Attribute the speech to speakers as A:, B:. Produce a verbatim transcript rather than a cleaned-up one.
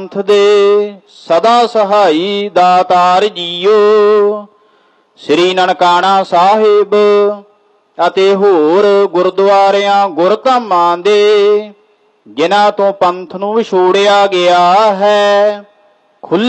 A: ਪੰਥ ਦੇ ਸਦਾ ਸਹਾਈ ਦਾਤਾਰ ਜੀਓ। ਸ੍ਰੀ ਨਨਕਾਣਾ ਸਾਹਿਬ ਅਤੇ ਹੋਰ ਗੁਰਦੁਆਰਿਆਂ ਗੁਰਧਾਮਾਂ ਦੇ ਜਿਨ੍ਹਾਂ ਤੋਂ ਪੰਥ ਨੂੰ ਵਿਛੋੜਿਆ ਗਿਆ ਹੈ, ਖੁੱਲ੍ਹ